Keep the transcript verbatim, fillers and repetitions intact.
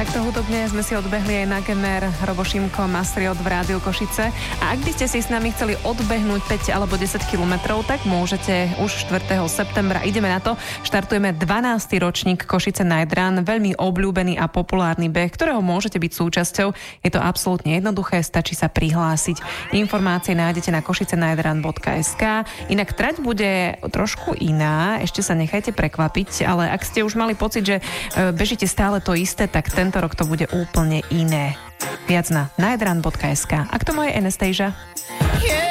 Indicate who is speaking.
Speaker 1: Takto hudobne sme si odbehli aj na Gemer, Robo Šimko, Mastriot v Rádiu Košice. A ak by ste si s nami chceli odbehnúť päť alebo desať kilometrov, tak môžete už štvrtého septembra. Ideme na to. Štartujeme dvanásty ročník Košice Night Run, veľmi obľúbený a populárny beh, ktorého môžete byť súčasťou. Je to absolútne jednoduché, stačí sa prihlásiť. Informácie nájdete na košicenighrun bodka es ká. Inak trať bude trošku iná, ešte sa nechajte prekvapiť, ale ak ste už mali pocit, že bežíte stále to isté, tak tento rok to bude úplne iné. Viac na nightrun bodka es ká. A k tomu je Anastasia.